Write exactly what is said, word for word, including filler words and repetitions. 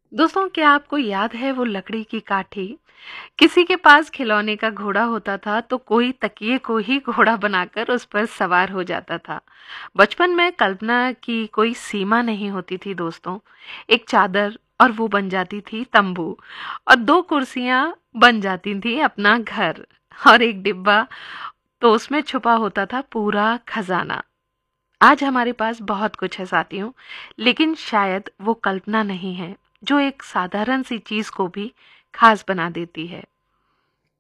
दोस्तों, क्या आपको याद है वो लकड़ी की काठी? किसी के पास खिलौने का घोड़ा होता था तो कोई तकिए को ही घोड़ा बनाकर उस पर सवार हो जाता था। बचपन में कल्पना की कोई सीमा नहीं होती थी दोस्तों। एक चादर और वो बन जाती थी तंबू, और दो कुर्सियां बन जाती थी अपना घर, और एक डिब्बा तो उसमें छुपा होता था पूरा खजाना। आज हमारे पास बहुत कुछ है साथियों, लेकिन शायद वो कल्पना नहीं है जो एक साधारण सी चीज को भी खास बना देती है।